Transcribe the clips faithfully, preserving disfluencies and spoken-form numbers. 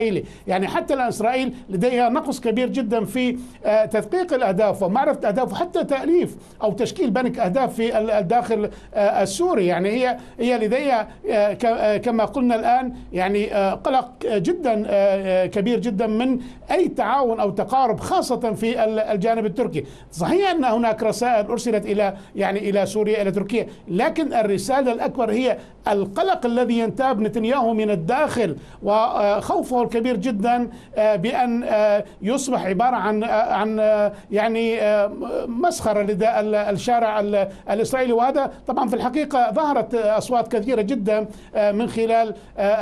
يعني حتى الآن إسرائيل لديها نقص كبير جدا في تدقيق الأهداف ومعرفة أهداف وحتى تأليف أو تشكيل بنك أهداف في الداخل السوري. يعني هي هي لديها كما قلنا الآن يعني قلق جدا كبير جدا من أي تعاون أو تقارب خاصة في الجانب التركي. صحيح أن هناك رسائل أرسلت إلى يعني إلى سوريا إلى تركيا، لكن الرسالة الأكبر هي القلق الذي ينتاب نتنياهو من الداخل وخوفه الكبير جدا بأن يصبح عبارة عن عن يعني مسخرة لدى الشارع الإسرائيلي. وهذا طبعا في الحقيقة ظهرت أصوات كثيرة جدا من خلال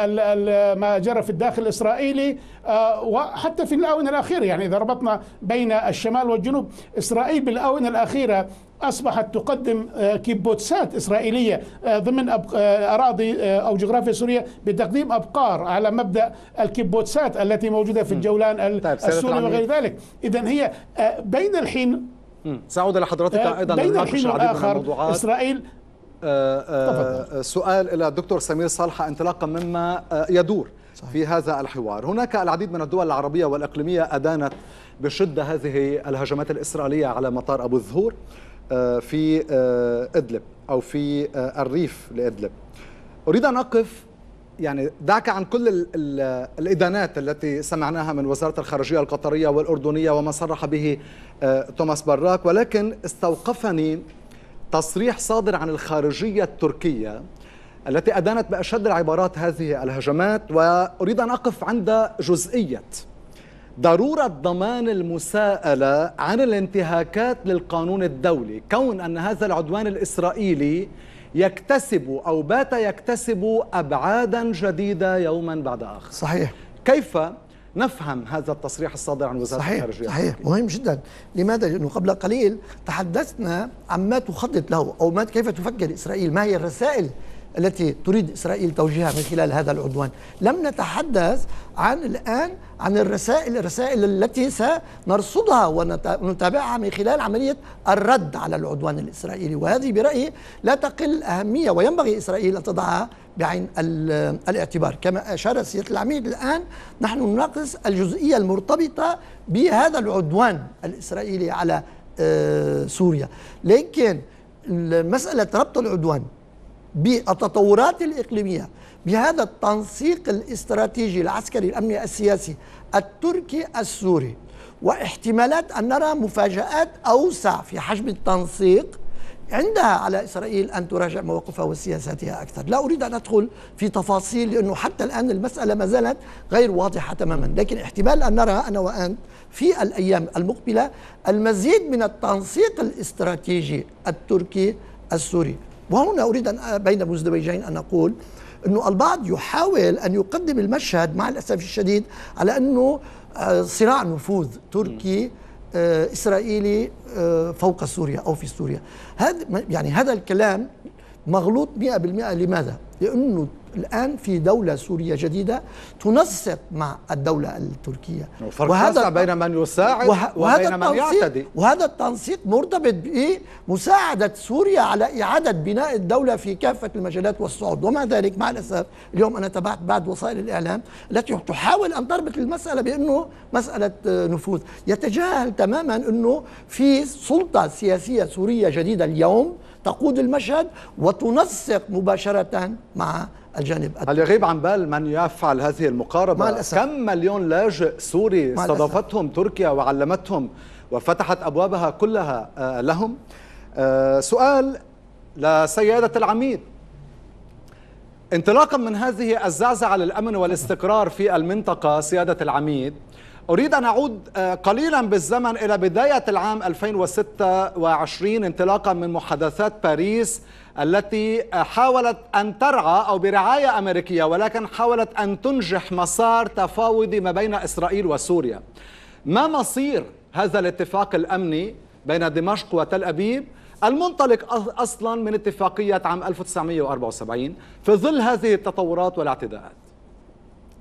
ما جرى في الداخل الإسرائيلي وحتى في الآونة الأخيرة. يعني إذا ربطنا بين الشمال والجنوب، إسرائيل بالآونة الأخيرة أصبحت تقدم كيبوتسات إسرائيلية ضمن أراضي أو جغرافيا سوريا بتقديم أبقار على مبدأ الكيبوتسات التي موجودة في الجولان السوري وغير ذلك. إذن هي بين الحين سأعود لحضرتك أيضا بين الحين والآخر إسرائيل. آآ آآ سؤال إلى الدكتور سمير صالحة انطلاقا مما يدور في هذا الحوار. هناك العديد من الدول العربية والإقليمية أدانت بشدة هذه الهجمات الإسرائيلية على مطار أبو الزهور في إدلب أو في الريف لإدلب. أريد أن أقف يعني دعك عن كل ال ال الإدانات التي سمعناها من وزارة الخارجية القطرية والأردنية وما صرح به توماس براك، ولكن استوقفني تصريح صادر عن الخارجية التركية التي أدانت بأشد العبارات هذه الهجمات. وأريد أن أقف عند جزئية ضرورة ضمان المساءلة عن الانتهاكات للقانون الدولي، كون أن هذا العدوان الإسرائيلي يكتسب أو بات يكتسب أبعادا جديدة يوما بعد آخر. صحيح. كيف نفهم هذا التصريح الصادر عن وزارة صحيح الخارجية؟ صحيح مهم جدا. لماذا؟ لأنه قبل قليل تحدثنا عما تخطط له أو ما كيف تفكر إسرائيل، ما هي الرسائل التي تريد إسرائيل توجيهها من خلال هذا العدوان. لم نتحدث عن الآن عن الرسائل الرسائل التي سنرصدها ونتابعها من خلال عملية الرد على العدوان الإسرائيلي، وهذه برأيي لا تقل أهمية وينبغي إسرائيل أن تضعها بعين الاعتبار. كما أشار سيادة العميد، الآن نحن نناقش الجزئية المرتبطة بهذا العدوان الإسرائيلي على سوريا، لكن مسألة ربط العدوان بالتطورات الإقليمية بهذا التنسيق الاستراتيجي العسكري الأمني السياسي التركي السوري، واحتمالات أن نرى مفاجآت أوسع في حجم التنسيق، عندها على إسرائيل أن تراجع مواقفها وسياساتها أكثر. لا أريد أن أدخل في تفاصيل لأنه حتى الآن المسألة ما زالت غير واضحة تماما، لكن احتمال أن نرى أنا وأنت في الأيام المقبلة المزيد من التنسيق الاستراتيجي التركي السوري. وهنا أريد أن بين مزدوجين أن أقول أنه البعض يحاول أن يقدم المشهد مع الأسف الشديد على أنه صراع نفوذ تركي إسرائيلي فوق سوريا أو في سوريا. هذا يعني هذا الكلام مغلوط مئة بالمئة. لماذا؟ لأنه الآن في دولة سورية جديدة تنسق مع الدولة التركية، وهذا بين من يساعد وه... وبين من يعتدي، وهذا التنسيق مرتبط بمساعدة سوريا على إعادة بناء الدولة في كافة المجالات والصعود. ومع ذلك مع الأسف اليوم أنا تابعت بعض وسائل الإعلام التي تحاول أن تربط المسألة بأنه مسألة نفوذ، يتجاهل تماما أنه في سلطة سياسية سورية جديدة اليوم تقود المشهد وتنسق مباشرة مع الجانب. هل يغيب عن بال من يفعل هذه المقاربة كم مليون لاجئ سوري استضافتهم تركيا وعلمتهم وفتحت أبوابها كلها لهم؟ سؤال لسيادة العميد، انطلاقا من هذه الزعزعة للأمن والاستقرار في المنطقة سيادة العميد، أريد أن أعود قليلا بالزمن إلى بداية العام ألفين وستة وعشرين انطلاقا من محادثات باريس التي حاولت أن ترعى أو برعاية أمريكية، ولكن حاولت أن تنجح مسار تفاوضي ما بين إسرائيل وسوريا. ما مصير هذا الاتفاق الأمني بين دمشق وتل أبيب المنطلق أصلا من اتفاقية عام ألف وتسعمئة وأربعة وسبعين في ظل هذه التطورات والاعتداءات؟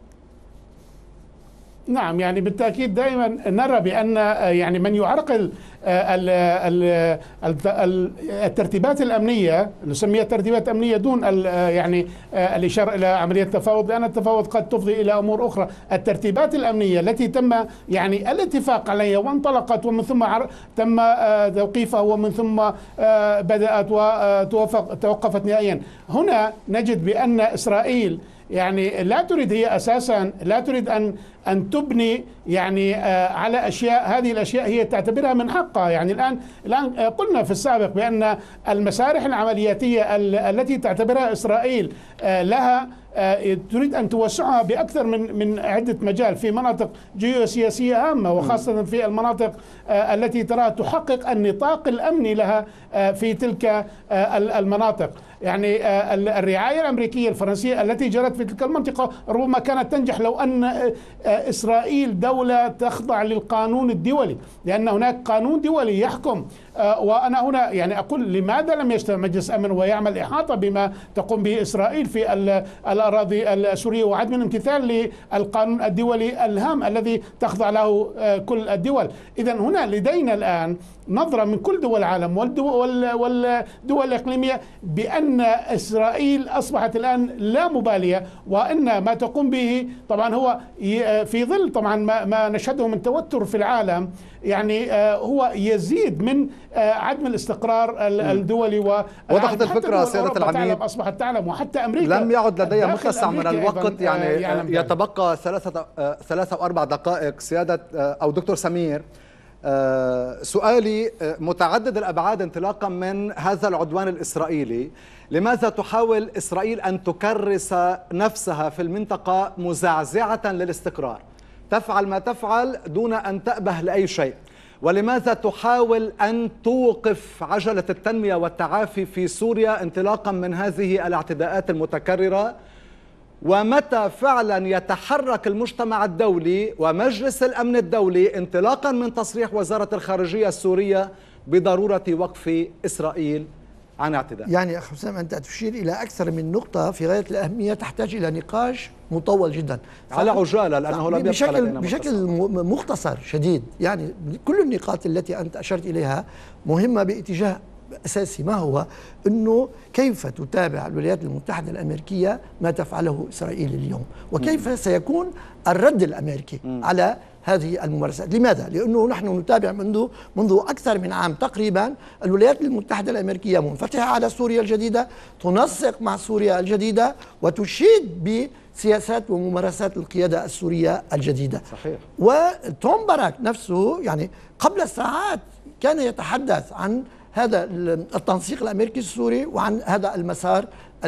نعم، يعني بالتأكيد دائما نرى بأن يعني من يعرقل الترتيبات الأمنية، نسميها ترتيبات أمنية دون يعني الإشارة إلى عملية التفاوض، لأن التفاوض قد تفضي إلى أمور أخرى. الترتيبات الأمنية التي تم يعني الاتفاق عليها وانطلقت ومن ثم تم توقيفها ومن ثم بدأت وتوقفت نهائيا، هنا نجد بأن إسرائيل يعني لا تريد، هي أساسا لا تريد أن أن تبني يعني على أشياء، هذه الأشياء هي تعتبرها من حقها. يعني الآن الآن قلنا في السابق بأن المسارح العملياتية التي تعتبرها إسرائيل لها تريد أن توسعها بأكثر من من عدة مجال في مناطق جيوسياسية هامة، وخاصة في المناطق التي ترى تحقق النطاق الأمني لها في تلك المناطق. يعني الرعاية الأمريكية الفرنسية التي جرت في تلك المنطقة ربما كانت تنجح لو أن إسرائيل دولة تخضع للقانون الدولي، لأن هناك قانون دولي يحكم. وأنا هنا يعني أقول لماذا لم يجتمع مجلس أمن ويعمل إحاطة بما تقوم به إسرائيل في الأراضي السورية وعدم الامتثال للقانون الدولي الهام الذي تخضع له كل الدول. إذن هنا لدينا الآن نظرة من كل دول العالم والدول, والدول الإقليمية بأن إسرائيل أصبحت الآن لا مبالية، وأن ما تقوم به طبعا هو في ظل طبعا ما, ما نشهده من توتر في العالم، يعني هو يزيد من عدم الاستقرار الدولي. وضحت الفكرة سيادة العميد، أصبحت تعلم، وحتى أمريكا لم يعد لدي متسع من الوقت، يعني يتبقى ثلاثة ثلاثة وأربع دقائق. سيادة أو دكتور سمير، سؤالي متعدد الأبعاد انطلاقا من هذا العدوان الإسرائيلي، لماذا تحاول إسرائيل أن تكرس نفسها في المنطقة مزعزعة للاستقرار؟ تفعل ما تفعل دون أن تأبه لأي شيء، ولماذا تحاول أن توقف عجلة التنمية والتعافي في سوريا انطلاقا من هذه الاعتداءات المتكررة؟ ومتى فعلا يتحرك المجتمع الدولي ومجلس الأمن الدولي انطلاقا من تصريح وزارة الخارجية السورية بضرورة وقف إسرائيل عن اعتداء؟ يعني أخ حسام، أنت تشير إلى أكثر من نقطة في غاية الأهمية، تحتاج إلى نقاش مطول جدا على عجالة، لأنه لم بشكل, بشكل مختصر شديد. يعني كل النقاط التي أنت أشرت إليها مهمة باتجاه أساسي، ما هو أنه كيف تتابع الولايات المتحدة الأمريكية ما تفعله إسرائيل اليوم، وكيف سيكون الرد الأمريكي على هذه الممارسات. لماذا؟ لأنه نحن نتابع منذ منذ أكثر من عام تقريبا الولايات المتحدة الأمريكية منفتحة على سوريا الجديدة، تنسق مع سوريا الجديدة، وتشيد بسياسات وممارسات القيادة السورية الجديدة. صحيح. وتوم باراك نفسه يعني قبل ساعات كان يتحدث عن هذا التنسيق الأمريكي السوري وعن هذا المسار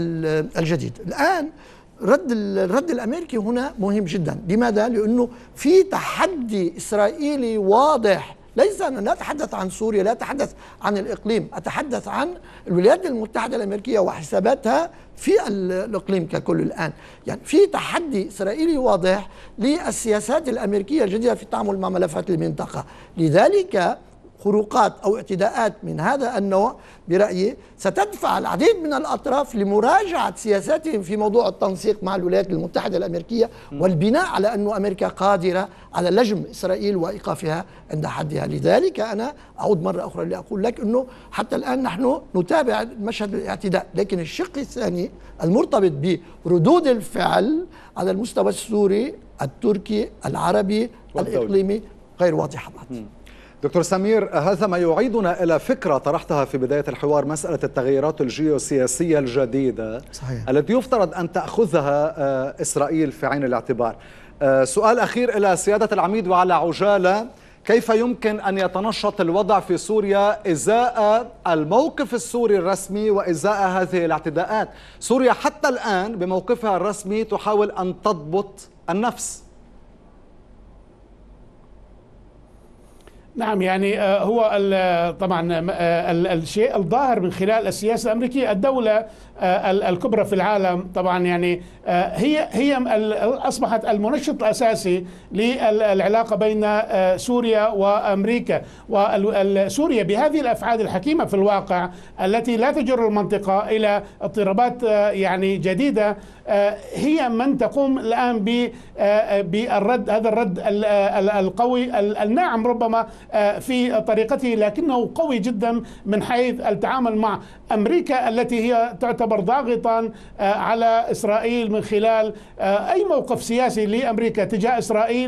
الجديد. الآن رد الرد الأمريكي هنا مهم جدا. لماذا؟ لأنه في تحدي إسرائيلي واضح. ليس أنا لا أتحدث عن سوريا، لا أتحدث عن الإقليم، أتحدث عن الولايات المتحدة الأمريكية وحساباتها في الإقليم ككل. الآن يعني في تحدي إسرائيلي واضح للسياسات الأمريكية الجديدة في التعامل مع ملفات المنطقة. لذلك خروقات أو اعتداءات من هذا النوع برأيي ستدفع العديد من الأطراف لمراجعة سياساتهم في موضوع التنسيق مع الولايات المتحدة الأمريكية، والبناء على أن أمريكا قادرة على لجم إسرائيل وإيقافها عند حدها. لذلك أنا أعود مرة أخرى لأقول لك أنه حتى الآن نحن نتابع مشهد الاعتداء، لكن الشق الثاني المرتبط بردود الفعل على المستوى السوري، التركي، العربي، الإقليمي غير واضحة بعد. دكتور سمير، هذا ما يعيدنا إلى فكرة طرحتها في بداية الحوار، مسألة التغييرات الجيوسياسية الجديدة. صحيح. التي يفترض أن تأخذها إسرائيل في عين الاعتبار. سؤال أخير إلى سيادة العميد وعلى عجالة، كيف يمكن أن يتنشط الوضع في سوريا إزاء الموقف السوري الرسمي وإزاء هذه الاعتداءات؟ سوريا حتى الآن بموقفها الرسمي تحاول أن تضبط النفس. نعم، يعني هو طبعا الشيء الظاهر من خلال السياسة الأمريكية، الدولة الكبرى في العالم طبعا يعني هي هي أصبحت المنشط الأساسي للعلاقة بين سوريا وأمريكا. وسوريا بهذه الأفعال الحكيمة في الواقع التي لا تجر المنطقة إلى اضطرابات يعني جديدة هي من تقوم الآن بالرد، هذا الرد القوي الناعم ربما في طريقته، لكنه قوي جدا من حيث التعامل مع أمريكا التي هي تعتبر ضاغطا على إسرائيل من خلال أي موقف سياسي لأمريكا تجاه إسرائيل